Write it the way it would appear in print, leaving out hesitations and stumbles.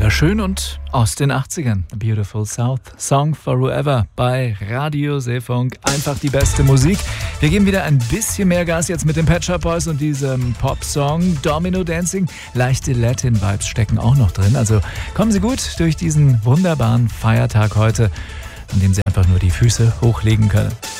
Wunderschön und aus den 80ern. A Beautiful South Song Forever bei Radio Seefunk. Einfach die beste Musik. Wir geben wieder ein bisschen mehr Gas jetzt mit den Pet Shop Boys und diesem Pop-Song Domino Dancing. Leichte Latin-Vibes stecken auch noch drin. Also kommen Sie gut durch diesen wunderbaren Feiertag heute, an dem Sie einfach nur die Füße hochlegen können.